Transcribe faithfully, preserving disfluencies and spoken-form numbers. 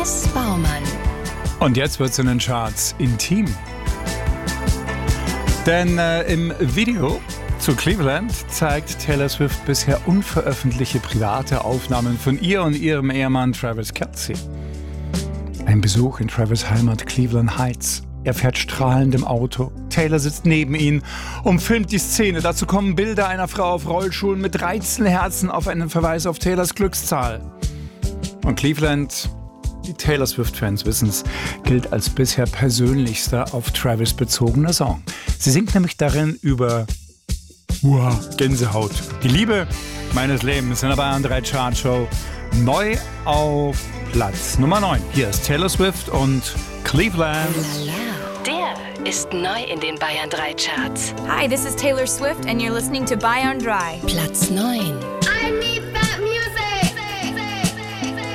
S. Baumann. Und jetzt wird es in den Charts intim. Denn äh, im Video zu Cleveland zeigt Taylor Swift bisher unveröffentlichte private Aufnahmen von ihr und ihrem Ehemann Travis Kelce. Ein Besuch in Travis' Heimat Cleveland Heights. Er fährt strahlend im Auto. Taylor sitzt neben ihm und filmt die Szene. Dazu kommen Bilder einer Frau auf Rollschuhen mit dreizehn Herzen auf einen Verweis auf Taylors Glückszahl. Und Cleveland, die Taylor Swift-Fans wissen es, gilt als bisher persönlichster auf Travis bezogener Song. Sie singt nämlich darin über Uah, Gänsehaut. Die Liebe meines Lebens in der Bayern drei Chartshow. Neu auf Platz Nummer neun. Hier ist Taylor Swift und Cleveland. Der ist neu in den Bayern drei Charts. Hi, this is Taylor Swift and you're listening to Bayern Dry. Platz neun.